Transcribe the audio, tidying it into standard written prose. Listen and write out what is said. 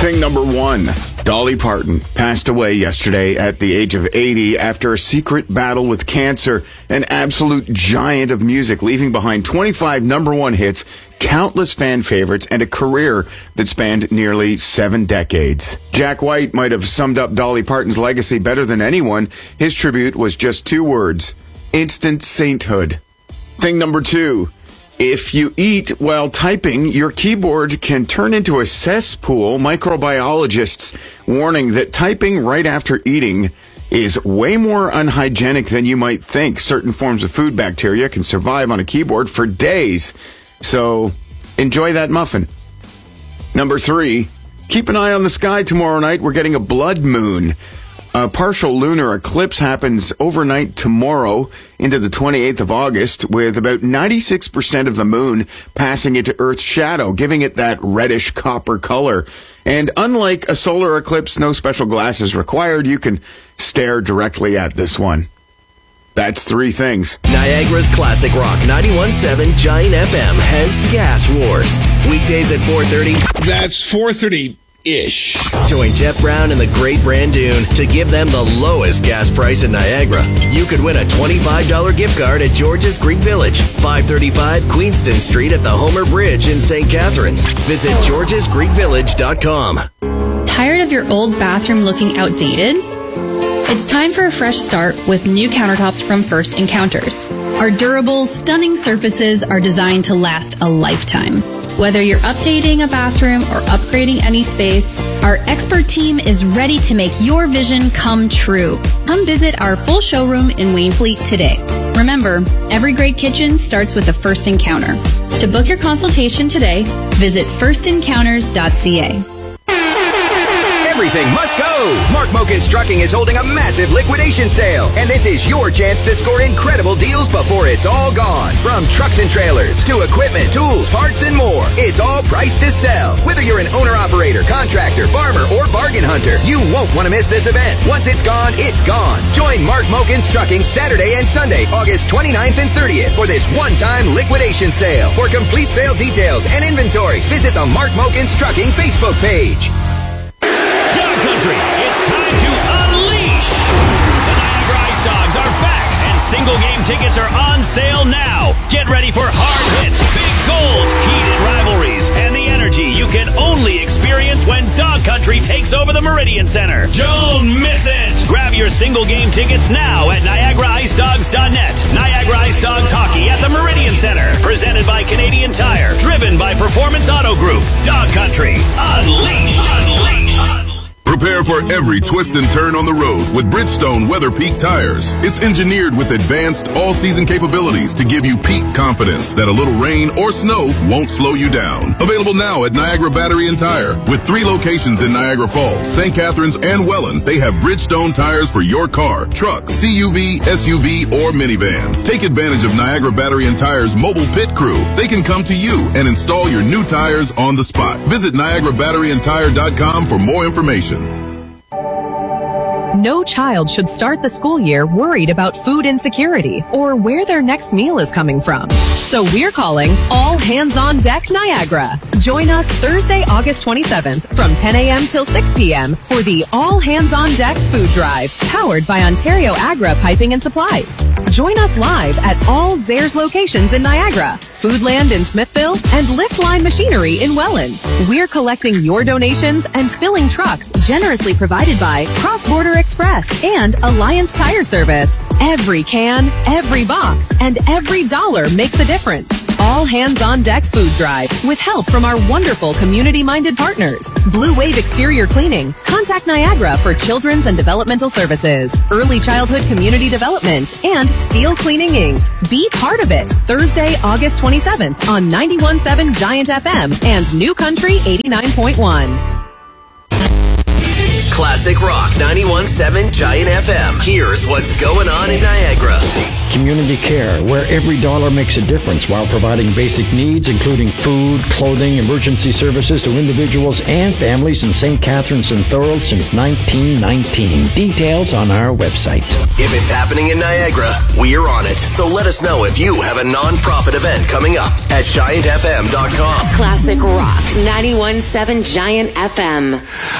Thing number one. Dolly Parton passed away yesterday at the age of 80 after a secret battle with cancer, an absolute giant of music, leaving behind 25 number one hits, countless fan favorites, and a career that spanned nearly 7 decades. Jack White might have summed up Dolly Parton's legacy better than anyone. His tribute was just 2 words: instant sainthood. Thing number 2. If you eat while typing, your keyboard can turn into a cesspool. Microbiologists warning that typing right after eating is way more unhygienic than you might think. Certain forms of food bacteria can survive on a keyboard for days. So enjoy that muffin. Number 3, keep an eye on the sky tomorrow night. We're getting a blood moon. A partial lunar eclipse happens overnight tomorrow into the 28th of August, with about 96% of the moon passing into Earth's shadow, giving it that reddish copper color. And unlike a solar eclipse, no special glasses required. You can stare directly at this one. That's 3 things. Niagara's Classic Rock 91.7 Giant FM has Gas Wars. Weekdays at 4:30. That's 4:30-ish. Join Jeff Brown and the Great Brandoon to give them the lowest gas price in Niagara. You could win a $25 gift card at George's Greek Village, 535 Queenston Street at the Homer Bridge in St. Catharines. Visit georgesgreekvillage.com. Tired of your old bathroom looking outdated? It's time for a fresh start with new countertops from First Encounters. Our durable, stunning surfaces are designed to last a lifetime. Whether you're updating a bathroom or upgrading any space, our expert team is ready to make your vision come true. Come visit our full showroom in Wainfleet today. Remember, every great kitchen starts with a first encounter. To book your consultation today, visit firstencounters.ca. Everything must go! Mark Mokin's Trucking is holding a massive liquidation sale, and this is your chance to score incredible deals before it's all gone. From trucks and trailers to equipment, tools, parts, and more, it's all priced to sell. Whether you're an owner-operator, contractor, farmer, or bargain hunter, you won't want to miss this event. Once it's gone, it's gone. Join Mark Mokin's Trucking Saturday and Sunday, August 29th and 30th for this one-time liquidation sale. For complete sale details and inventory, visit the Mark Mokin's Trucking Facebook page. Country, it's time to unleash! The Niagara Ice Dogs are back, and single game tickets are on sale now. Get ready for hard hits, big goals, heated rivalries, and the energy you can only experience when Dog Country takes over the Meridian Center. Don't miss it! Grab your single game tickets now at NiagaraIceDogs.net. Niagara Ice Dogs Hockey at the Meridian Center. Presented by Canadian Tire. Driven by Performance Auto Group. Dog Country. Unleash! Unleash! Prepare for every twist and turn on the road with Bridgestone Weather Peak tires. It's engineered with advanced all-season capabilities to give you peak confidence that a little rain or snow won't slow you down. Available now at Niagara Battery and Tire. With 3 locations in Niagara Falls, St. Catharines, and Welland, they have Bridgestone tires for your car, truck, CUV, SUV, or minivan. Take advantage of Niagara Battery and Tire's mobile pit crew. They can come to you and install your new tires on the spot. Visit NiagaraBatteryandTire.com for more information. No child should start the school year worried about food insecurity or where their next meal is coming from. So we're calling All Hands on Deck Niagara. Join us Thursday, August 27th from 10 a.m. till 6 p.m. for the All Hands on Deck Food Drive, powered by Ontario Agra Piping and Supplies. Join us live at all Zehrs locations in Niagara, Foodland in Smithville, and Liftline Machinery in Welland. We're collecting your donations and filling trucks generously provided by Cross Border Express and Alliance Tire Service. Every can, every box, and every dollar makes a difference. All Hands on Deck Food Drive with help from our wonderful community-minded partners. Blue Wave Exterior Cleaning. Contact Niagara for Children's and Developmental Services. Early Childhood Community Development. And Steel Cleaning Inc. Be part of it. Thursday, August 27th on 91.7 Giant FM and New Country 89.1. Classic Rock 91.7 Giant FM. Here's what's going on in Niagara. Community Care, where every dollar makes a difference while providing basic needs, including food, clothing, emergency services to individuals and families in St. Catharines and Thorold since 1919. Details on our website. If it's happening in Niagara, we're on it. So let us know if you have a non-profit event coming up at GiantFM.com. Classic Rock 91.7 Giant FM.